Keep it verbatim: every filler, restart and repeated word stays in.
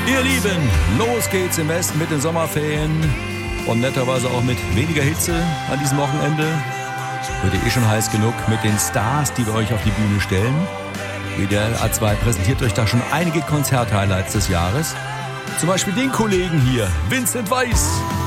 Ihr Lieben, los geht's im Westen mit den Sommerferien und netterweise auch mit weniger Hitze an diesem Wochenende. Wird eh schon heiß genug mit den Stars, die wir euch auf die Bühne stellen. W D R A zwei präsentiert euch da schon einige Konzert-Highlights des Jahres. Zum Beispiel den Kollegen hier, Vincent Weiss.